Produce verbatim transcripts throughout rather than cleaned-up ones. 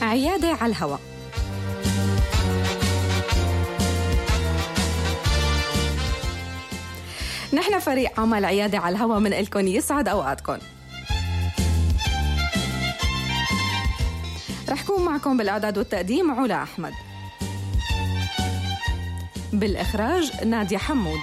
عيادة على الهواء. نحن فريق عمل عيادة على الهواء من إلكن يسعد أوقاتكم. رح كون معكم بالإعداد والتقديم علا أحمد، بالإخراج نادية حمود.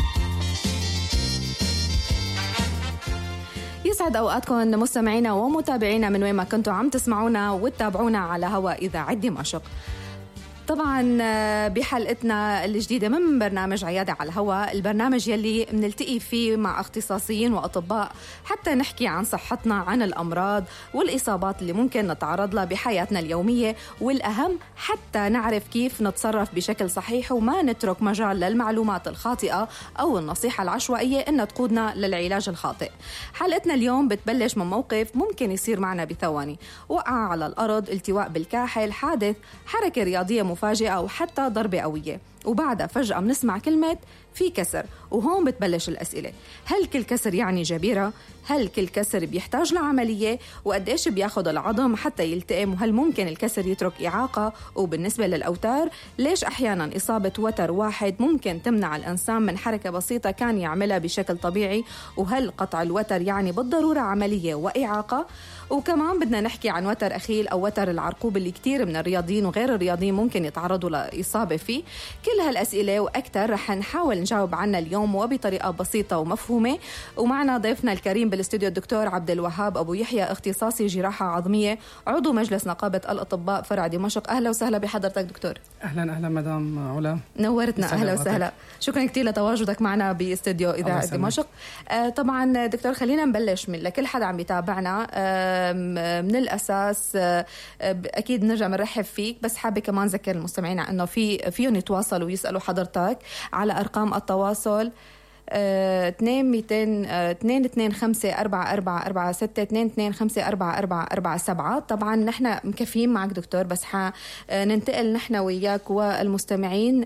يسعد أوقاتكم مستمعينا ومتابعينا من وين ما كنتوا عم تسمعونا وتتابعونا على هواء إذاعة دمشق. طبعا بحلقتنا الجديدة من برنامج عيادة على الهواء، البرنامج يلي منلتقي فيه مع اختصاصيين وأطباء حتى نحكي عن صحتنا، عن الأمراض والإصابات اللي ممكن نتعرض لها بحياتنا اليومية، والأهم حتى نعرف كيف نتصرف بشكل صحيح وما نترك مجال للمعلومات الخاطئة أو النصيحة العشوائية إن تقودنا للعلاج الخاطئ. حلقتنا اليوم بتبلش من موقف ممكن يصير معنا بثواني: وقع على الأرض، التواء بالكاحل، حادث، حركة رياضية مفاجئة أو حتى ضربة قوية، وبعدها فجأة بنسمع كلمة في كسر. وهون بتبلش الأسئلة: هل كل كسر يعني جبيرة؟ هل كل كسر بيحتاج لعملية؟ وقديش بياخد العظم حتى يلتئم؟ وهل ممكن الكسر يترك إعاقة؟ وبالنسبة للأوتار، ليش أحيانا إصابة وتر واحد ممكن تمنع الإنسان من حركة بسيطة كان يعملها بشكل طبيعي؟ وهل قطع الوتر يعني بالضرورة عملية وإعاقة؟ وكمان بدنا نحكي عن وتر أخيل أو وتر العرقوب اللي كتير من الرياضيين وغير الرياضيين ممكن يتعرضوا لإصابة فيه. كل هالأسئلة وأكثر رح نحاول نجاوب عنها اليوم وبطريقة بسيطة ومفهومة. ومعنا ضيفنا الكريم بالاستوديو الدكتور عبد الوهاب أبو يحيى، اختصاصي جراحة عظمية، عضو مجلس نقابة الأطباء فرع دمشق. أهلا وسهلا بحضرتك دكتور. أهلا أهلا مدام علا، نورتنا. أهلا وسهلا، شكرا كتير لتواجدك معنا باستوديو إذاعة دمشق. آه طبعا دكتور، خلينا نبلش من لكل حدا عم يتابعنا. آه من الأساس آه أكيد نرجع نرحب فيك، بس حابة كمان ذكر المستمعين أنه في فيهم يتواصلوا ويسألوا حضرتك على أرقام التواصل اثنين مئتين اثنين اثنين خمسة أربعة أربعة أربعة ستة اثنين اثنين خمسة أربعة أربعة أربعة سبعة. طبعا نحن مكفيين معك دكتور، بس حننتقل نحن وياك والمستمعين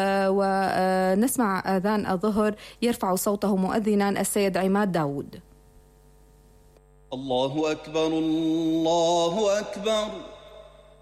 ونسمع أذان الظهر يرفع صوته مؤذنا السيد عماد داود. الله أكبر الله أكبر.